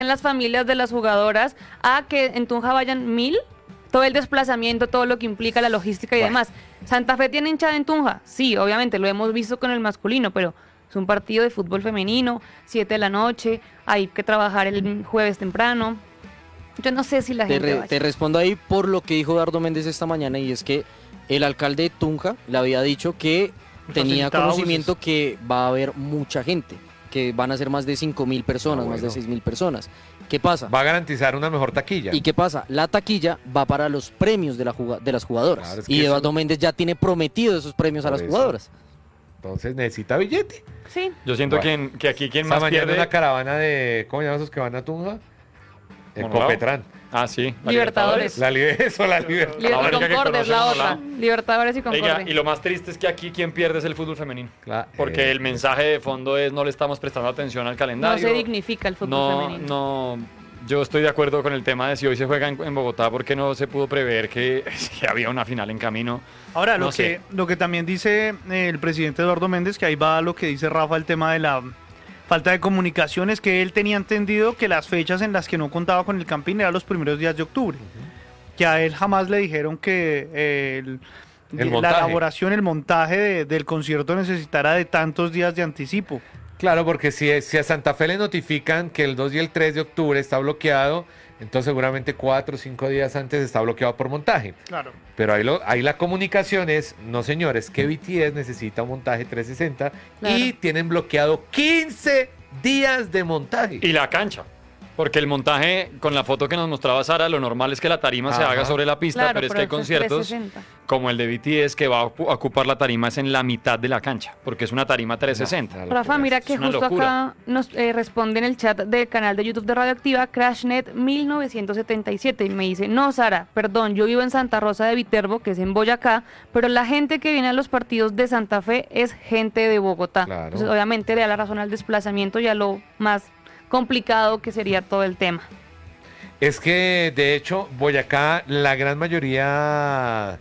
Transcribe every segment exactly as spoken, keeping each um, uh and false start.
en las familias de las jugadoras a que en Tunja vayan mil, todo el desplazamiento, todo lo que implica la logística y bueno. demás. ¿Santa Fe tiene hinchada en Tunja? Sí, obviamente, lo hemos visto con el masculino, pero es un partido de fútbol femenino, siete de la noche, hay que trabajar el jueves temprano. Yo no sé si la Te, gente re- vaya. te respondo ahí por lo que dijo Dardo Méndez esta mañana, y es que el alcalde de Tunja le había dicho que tenía Facilitaba conocimiento buses. que va a haber mucha gente, que van a ser más de cinco mil personas, Ah, más de bueno. seis mil personas. ¿Qué pasa? Va a garantizar una mejor taquilla. ¿Y qué pasa? La taquilla va para los premios de, la juga- de las jugadoras. Claro, es que y eso- Eduardo Méndez ya tiene prometido esos premios a Por las eso. jugadoras. Entonces necesita billete. Sí, Yo siento Bueno. que, que aquí quien Esta más mañana pierde... una caravana de, ¿cómo llaman esos que van a Tunja? El ¿Monolao? Copetrán. Ah, sí. la Libertadores. La li- eso, la libertad. Liber- única que Concorde es la conocemos, otra. ¿no? Libertadores y Concorde. Oiga, y lo más triste es que aquí quien pierde es el fútbol femenino. Claro, Porque eh, el mensaje de fondo es no le estamos prestando atención al No calendario. se dignifica el fútbol no, femenino. No, yo estoy de acuerdo con el tema de si hoy se juega en, en Bogotá, porque no se pudo prever que, que había una final en camino. Ahora, lo, No sé. que, lo que también dice eh, el presidente Eduardo Méndez, que ahí va lo que dice Rafa, el tema de la falta de comunicación, es que él tenía entendido que las fechas en las que no contaba con el Campín eran los primeros días de octubre. Que a él jamás le dijeron que eh, el, El la montaje. elaboración, el montaje de- del concierto necesitara de tantos días de anticipo. Claro, porque si, si a Santa Fe le notifican que el dos y el tres de octubre está bloqueado, entonces seguramente cuatro o cinco días antes está bloqueado por montaje. Claro. Pero ahí, lo, ahí la comunicación es, no señores, que B T S necesita un montaje trescientos sesenta Claro. y tienen bloqueado quince días de montaje. Y la cancha. Porque el montaje, con la foto que nos mostraba Sara, lo normal es que la tarima se Ajá. haga sobre la pista, Claro, pero es que hay esto es conciertos trescientos sesenta. como el de B T S que va a ocu- a ocupar la tarima es en la mitad de la cancha, porque es una tarima trescientos sesenta. No, no, Rafa, mira que es una justo locura. acá nos eh, responde en el chat del canal de YouTube de Radioactiva, CrashNet mil novecientos setenta y siete, y me dice, no, Sara, perdón, yo vivo en Santa Rosa de Viterbo, que es en Boyacá, pero la gente que viene a los partidos de Santa Fe es gente de Bogotá. Claro. Entonces, obviamente, le da la razón al desplazamiento y a lo más complicado que sería todo el tema. Es que, de hecho, Boyacá, la gran mayoría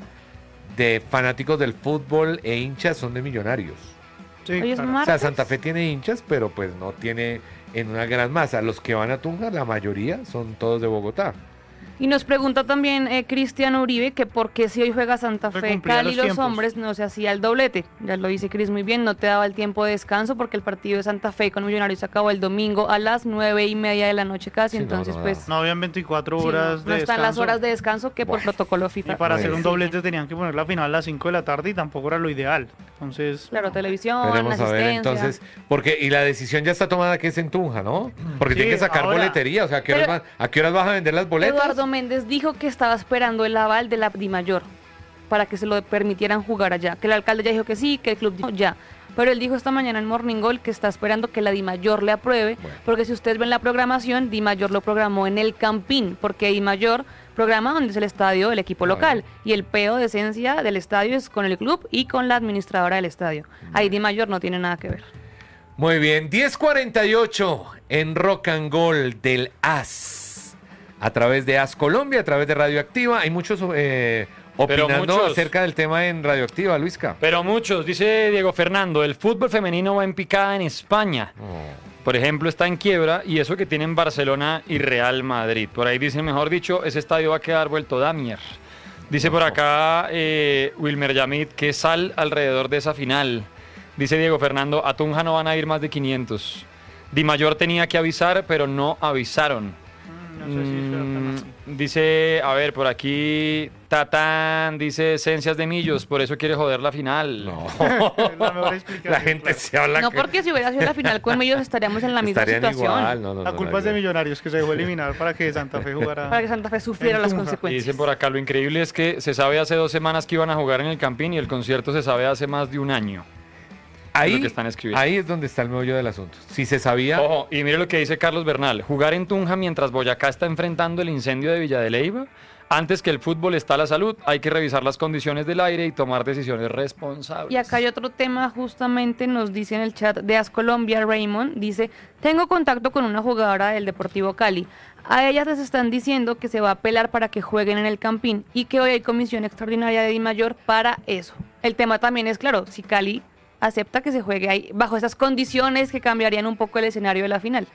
de fanáticos del fútbol e hinchas son de Millonarios. Sí, Hoy es claro. O martes. sea, Santa Fe tiene hinchas, pero pues no tiene en una gran masa. Los que van a Tunja, la mayoría son todos de Bogotá. Y nos pregunta también eh, Cristian Uribe que por qué si hoy juega Santa Se Fe, cumplían Cali, los los tiempos. hombres, no se hacía el doblete. Ya lo dice Cris muy bien, no te daba el tiempo de descanso porque el partido de Santa Fe con Millonarios se acabó el domingo a las nueve y media de la noche casi, Sí, no, entonces no pues No habían veinticuatro sí, horas no, de no están las descanso. horas de descanso que por Bueno. protocolo Y FIFA. para Pues hacer un sí. doblete tenían que poner la final a las cinco de la tarde y tampoco era lo ideal. Entonces, Claro, televisión, Veremos a ver asistencia. entonces, porque y la decisión ya está tomada que es en Tunja, ¿no? Porque Sí, tiene que sacar ahora- boletería, o sea, ¿a qué, horas Pero- van- ¿a qué horas vas a vender las boletas? Eduardo Méndez dijo que estaba esperando el aval de la Dimayor para que se lo permitieran jugar allá, que el alcalde ya dijo que sí, que el club dijo ya. Pero él dijo esta mañana en Morning Goal que está esperando que la Dimayor le apruebe, Bueno. porque si ustedes ven la programación, Dimayor lo programó en el Campín, porque Dimayor programa donde es el estadio del equipo Claro. local, y el peo de esencia del estadio es con el club y con la administradora del estadio. Ahí Dimayor no tiene nada que ver. Muy bien, diez cuarenta y ocho en Rock and Gold del A S. A través de A S Colombia, a través de Radioactiva. Hay muchos eh, Pero opinando muchos. acerca del tema en Radioactiva, Luisca. Pero muchos, dice Diego Fernando, el fútbol femenino va en picada en España. Por ejemplo, está en quiebra y eso que tienen Barcelona y Real Madrid. Por ahí dicen, mejor dicho, ese estadio va a quedar vuelto damier. Dice por acá eh, Wilmer Yamid que sal alrededor de esa final. Dice Diego Fernando, a Tunja no van a ir más de quinientos. Di Mayor tenía que avisar, pero no avisaron. no sé si eso era tan Mm, así. dice, a ver, por aquí, Tatán, dice esencias de Millos, por eso quiere joder la final. No. Es la mejor explicación, La gente claro. se habla. No que- porque si hubiera sido la final con ellos estaríamos en la misma estarían situación. igual. No, no, La no, culpa no, es de no. Millonarios, que se dejó eliminar para que Santa Fe jugara. Para que Santa Fe sufriera En las Tunja. Y consecuencias. dice por acá, lo increíble es que se sabe hace dos semanas que iban a jugar en el Campín y el concierto se sabe hace más de un año. Ahí, lo que están escribiendo. ahí es donde está el meollo del asunto. Si se sabía. Ojo, y mire lo que dice Carlos Bernal, jugar en Tunja mientras Boyacá está enfrentando el incendio de Villa de Leyva, antes que el fútbol está la salud, hay que revisar las condiciones del aire y tomar decisiones responsables. Y acá hay otro tema, justamente nos dice en el chat de As Colombia, Raymond, dice, tengo contacto con una jugadora del Deportivo Cali. A ellas les están diciendo que se va a apelar para que jueguen en el Campín y que hoy hay comisión extraordinaria de Dimayor para eso. El tema también es, claro, si Cali acepta que se juegue ahí bajo esas condiciones que cambiarían un poco el escenario de la final.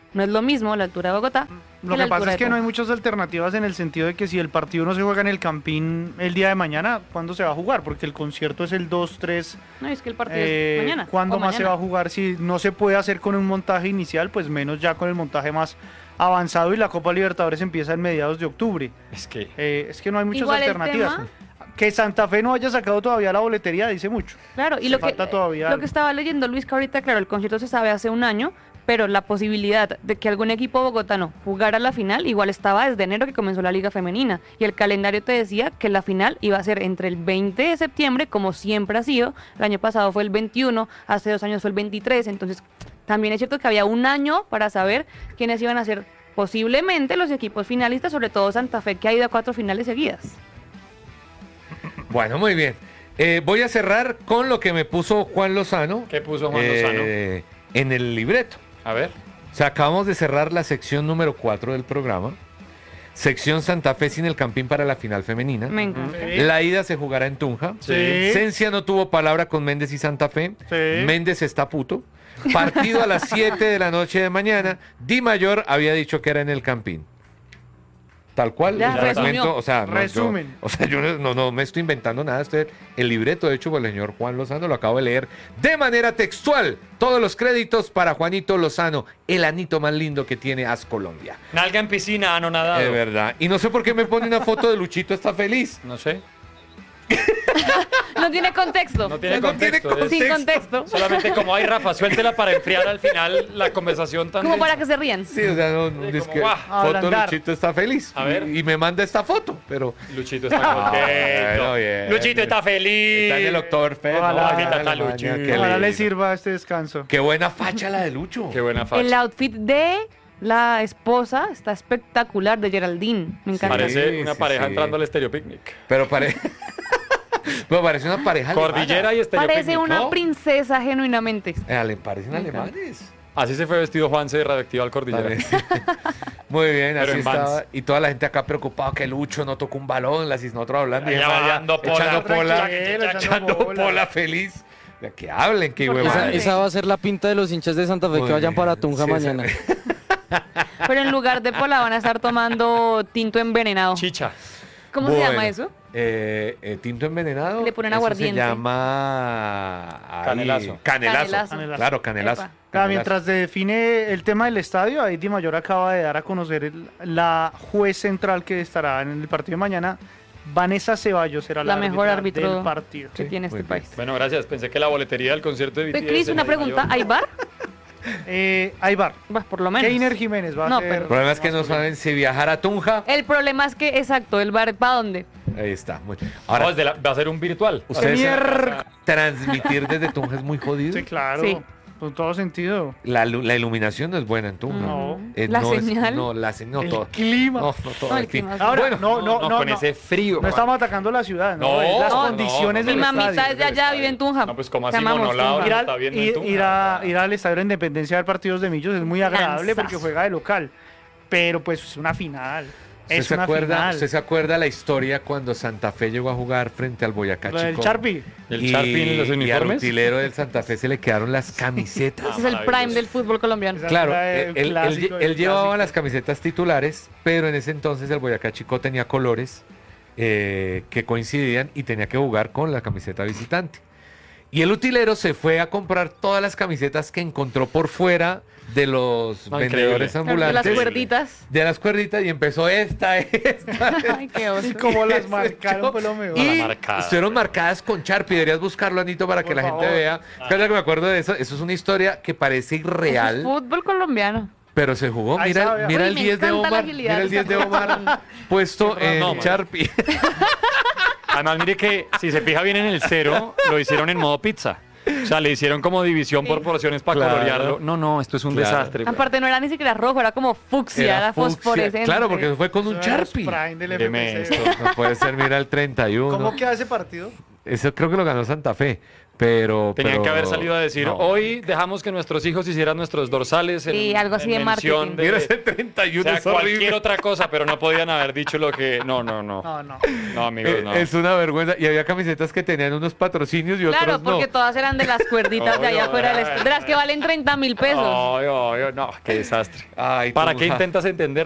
No es lo mismo la altura de Bogotá. Lo la que pasa altura es de que no hay Tunja. muchas alternativas en el sentido de que si el partido no se juega en el Campín el día de mañana, ¿cuándo se va a jugar? Porque el concierto es el dos, tres. No, es que el partido Eh, es mañana. ¿Cuándo o más se mañana. va a jugar? Si no se puede hacer con un montaje inicial, pues menos ya con el montaje más avanzado y la Copa Libertadores empieza en mediados de octubre. Es que... Eh, es que no hay muchas Igual el alternativas. tema- Que Santa Fe no haya sacado todavía la boletería dice mucho. Claro, y Se lo que, falta todavía lo algo. que estaba leyendo Luis, que ahorita, claro, el concierto se sabe hace un año, pero la posibilidad de que algún equipo bogotano jugara la final igual estaba desde enero que comenzó la Liga Femenina. Y el calendario te decía que la final iba a ser entre el veinte de septiembre, como siempre ha sido. El año pasado fue el veintiuno, hace dos años fue el veintitrés. Entonces, también es cierto que había un año para saber quiénes iban a ser posiblemente los equipos finalistas, sobre todo Santa Fe, que ha ido a cuatro finales seguidas. Bueno, muy bien. Eh, voy a cerrar con lo que me puso Juan Lozano. ¿Qué puso Juan eh, en el libreto. A ver. O sea, acabamos de cerrar la sección número cuatro del programa. Sección Santa Fe sin el Campín para la final femenina. Me encanta. Sí. La ida se jugará en Tunja. Sí. Cencia no tuvo palabra con Méndez y Santa Fe. Sí. Méndez está puto. Partido a las siete de la noche de mañana. Di Mayor había dicho que era en el Campín. Tal cual, Ya, el fragmento, resumió. o sea, no, yo- Resumen. o sea, yo no, no, no me estoy inventando nada. Este, el libreto hecho por el señor Juan Lozano lo acabo de leer de manera textual. Todos los créditos para Juanito Lozano, el anito más lindo que tiene As Colombia. Nalga en piscina, anonadado. Es verdad. Y no sé por qué me pone una foto de Luchito está feliz. No sé. No tiene contexto. No tiene No tiene contexto. es- Sin contexto. Solamente como, ay, Rafa, suéltela para enfriar al final la conversación tan... Como densa. para que se rían. Sí, o sea, no, no, Sí, es como, que guau, foto ablandar. Luchito está feliz. A ver. Y, y me manda esta foto, pero Luchito está Ah, contento. bueno, bien. Luchito está feliz. está en el Oktoberfest. Ojalá. ¿no? Aquí está Alemania, Luchito. qué Ojalá le lindo. sirva este descanso. Qué buena facha la de Lucho. Qué buena facha. El outfit de la esposa está espectacular de Geraldine. Me encanta. Parece Sí, una sí, pareja sí. entrando al Estéreo Picnic. Pero parece. Pero parece una pareja Cordillera y Estéreo Parece Picnic. una ¿no? princesa genuinamente. alemana. Eh, le parecen Me encanta. alemanes. Así se fue vestido Juanse de Radioactiva al Cordillera. Vale. Muy bien, Pero así en Vans. estaba. Y toda la gente acá preocupada que Lucho no tocó un balón, las nosotros hablando y Allá ella bajando pola. echando pola, Tranquilo, echando echando pola. pola feliz. De que hablen, que Porque huevón. Esa, Vale. esa va a ser la pinta de los hinchas de Santa Fe Muy que vayan bien. para Tunja Sí, esa- mañana. Pero en lugar de pola van a estar tomando tinto envenenado. Chicha. ¿Cómo se Bueno, llama eso? Eh, eh, tinto envenenado. Le ponen eso aguardiente. Se llama. ahí, Canelazo. Canelazo. Canelazo. Claro, canelazo. Epa. Claro, Canelazo. mientras se define el tema del estadio, ahí Di Mayor acaba de dar a conocer el- la juez central que estará en el partido de mañana. Vanessa Ceballos será la, La mejor árbitra árbitro del partido. que Sí, tiene muy este bien. país. Bueno, gracias. Pensé que la boletería del concierto de B T S... Cris, en una el pregunta. mayor- ¿Hay bar? Eh, Aibar. Bah, por lo menos. Keiner Jiménez va No, a ser. pero- El problema es que no saben si viajar a Tunja. El problema es que, exacto, ¿el bar para dónde? Ahí está. Muy- No, Ahora, desde la- va a ser un virtual. ustedes Mier- transmitir desde Tunja es muy jodido. Sí, claro. Sí. Con todo sentido. La, lu- la iluminación no es buena en Tunja. No. Eh, La no es- señal. no, la señal. No, el todo. clima. No, no todo. No, el en fin. clima. Ahora, Bueno, no, no, no. con no. ese frío. No estamos atacando la ciudad, no, No, es las no, condiciones no, Mi del no, mamita estadio. es de allá, vive en Tunja. No, pues, ¿cómo Te así, amamos, monolado? Tunja. Ir, al- Está bien en ir- Tunja. ir a- ir al Estadio de la Independencia a ver partidos de Millos es muy agradable Lanzazo. porque juega de local. Pero pues es una final. ¿Usted Es se, una acuerda, final. ¿Usted se acuerda la historia cuando Santa Fe llegó a jugar frente al Boyacá Lo del Chico? Charpi. ¿El y, Charpín y los y al uniformes? utilero del Santa Fe se le quedaron las camisetas. Ese es el maravilloso. prime del fútbol colombiano. Esa- Claro, era él, el él- clásico él- del él llevaba clásico. las camisetas titulares, pero en ese entonces el Boyacá Chico tenía colores eh, que coincidían y tenía que jugar con la camiseta visitante. Y el utilero se fue a comprar todas las camisetas que encontró por fuera de los Ah, vendedores increíble. De las ambulantes. cuerditas. De las cuerditas y empezó esta, esta. Ay, qué oso. Y como las Ese marcaron show. fue lo mejor. Y La marcada. estuvieron marcadas con Charpi. Deberías buscarlo, Anito, para que Por la gente favor. vea. Claro que me acuerdo de eso. Eso es una historia que parece Eso es irreal, fútbol colombiano. pero se jugó. Ahí Mira, sabe. mira Uy, el me diez de encanta la Omar. agilidad Mira el de diez de esa Omar persona. puesto Qué en no, man. Charpi. Además, mire que si se fija bien en el cero, lo hicieron en modo pizza. O sea, le hicieron como división por Sí. porciones para Claro. colorearlo. No, no, esto es un Claro. desastre. güey. Aparte no era ni siquiera rojo, era como fucsia, era, fucsia. fosforescente. Claro, porque fue con un Eso era los Charpi. prime del Míreme F P C. esto. No puede ser, mira el treinta y uno. ¿Cómo queda ese partido? Eso creo que lo ganó Santa Fe, pero... Tenían pero- que haber salido a decir, no. hoy dejamos que nuestros hijos hicieran nuestros dorsales en, Sí, algo así en de mención marketing. de- Mira ese treinta y o uno, sea, es horrible. cualquier otra cosa, pero no podían haber dicho lo que... No, no, no. No, no. No, amigos, Eh, no. Es una vergüenza. Y había camisetas que tenían unos patrocinios y Claro, otros no. porque todas eran de las cuerditas de allá Obvio, afuera, del eh. est- de las que valen treinta mil pesos. Ay, ay, ay, no, qué desastre. Ay, ¿Para tú, qué ja. intentas entender?